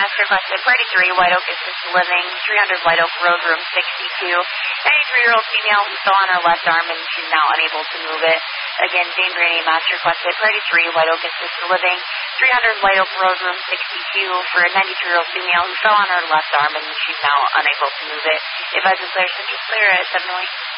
Master requested party 3, White Oak Assisted Living, 300 White Oak Road, room 62. 93-year-old female who fell on her left arm and she's now unable to move it. Again, Jane Graney, Master requested party 3, White Oak Assisted Living, 300 White Oak Road, room 62 for a 93-year-old female who fell on her left arm and she's now unable to move it. Advise and clear, Central Clear at 708.